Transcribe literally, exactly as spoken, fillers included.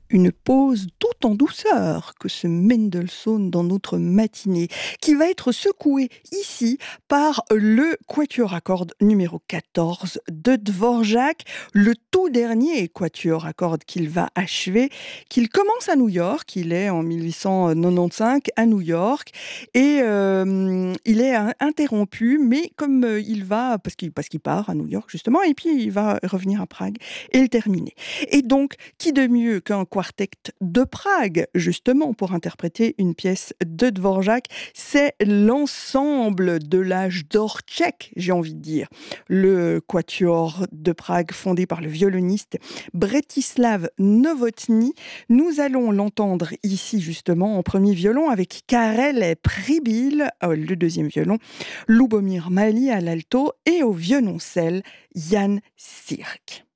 Une pause tout en douceur que ce Mendelssohn dans notre matinée, qui va être secoué ici par le quatuor à cordes numéro quatorze de Dvorak, le tout dernier quatuor à cordes qu'il va achever, qu'il commence à New York, il est en mille huit cent quatre-vingt-quinze à New York, et euh, il est interrompu, mais comme euh, il va, parce qu'il, parce qu'il part à New York justement, et puis il va revenir à Prague et le terminer. Et donc, qui de mieux qu'un quartet de Prague, justement, pour interpréter une pièce de Dvorak, c'est l'ensemble de l'âge d'or tchèque, j'ai envie de dire. Le quatuor de Prague, fondé par le violoniste Bretislav Novotny. Nous allons l'entendre ici, justement, en premier violon, avec Karel Pribyl, le deuxième violon, Lubomir Mali à l'alto, et au violoncelle, Jan Sirk.